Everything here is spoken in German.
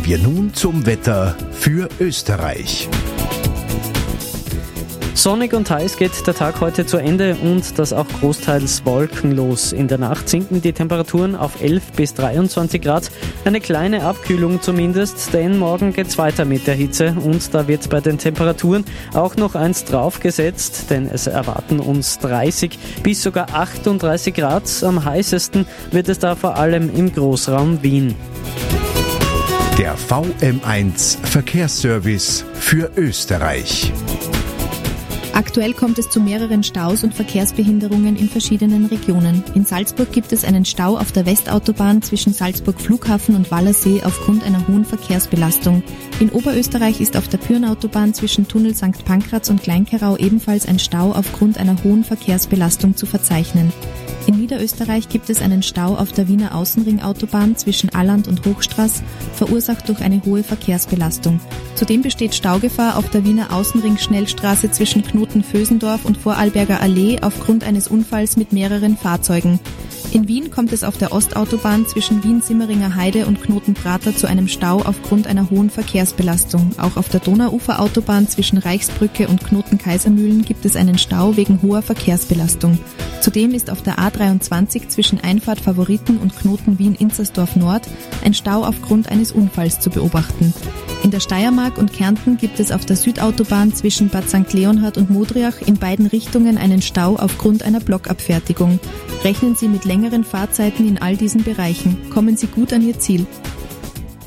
wir nun zum Wetter für Österreich. Sonnig und heiß geht der Tag heute zu Ende und das auch großteils wolkenlos. In der Nacht sinken die Temperaturen auf 11 bis 23 Grad. Eine kleine Abkühlung zumindest, denn morgen geht's weiter mit der Hitze und da wird bei den Temperaturen auch noch eins draufgesetzt, denn es erwarten uns 30 bis sogar 38 Grad. Am heißesten wird es da vor allem im Großraum Wien. Der VM1 Verkehrsservice für Österreich. Aktuell kommt es zu mehreren Staus und Verkehrsbehinderungen in verschiedenen Regionen. In Salzburg gibt es einen Stau auf der Westautobahn zwischen Salzburg Flughafen und Wallersee aufgrund einer hohen Verkehrsbelastung. In Oberösterreich ist auf der Pyrnautobahn zwischen Tunnel St. Pankraz und Kleinkerau ebenfalls ein Stau aufgrund einer hohen Verkehrsbelastung zu verzeichnen. In Niederösterreich gibt es einen Stau auf der Wiener Außenringautobahn zwischen Alland und Hochstraß, verursacht durch eine hohe Verkehrsbelastung. Zudem besteht Staugefahr auf der Wiener Außenring-Schnellstraße zwischen Knoten-Vösendorf und Vorarlberger Allee aufgrund eines Unfalls mit mehreren Fahrzeugen. In Wien kommt es auf der Ostautobahn zwischen Wien-Simmeringer Heide und Knoten-Prater zu einem Stau aufgrund einer hohen Verkehrsbelastung. Auch auf der Donauuferautobahn zwischen Reichsbrücke und Knoten-Kaisermühlen gibt es einen Stau wegen hoher Verkehrsbelastung. Zudem ist auf der A23 zwischen Einfahrt Favoriten und Knoten Wien-Inzersdorf Nord ein Stau aufgrund eines Unfalls zu beobachten. In der Steiermark und Kärnten gibt es auf der Südautobahn zwischen Bad St. Leonhard und Modriach in beiden Richtungen einen Stau aufgrund einer Blockabfertigung. Rechnen Sie mit längeren Fahrzeiten in all diesen Bereichen. Kommen Sie gut an Ihr Ziel.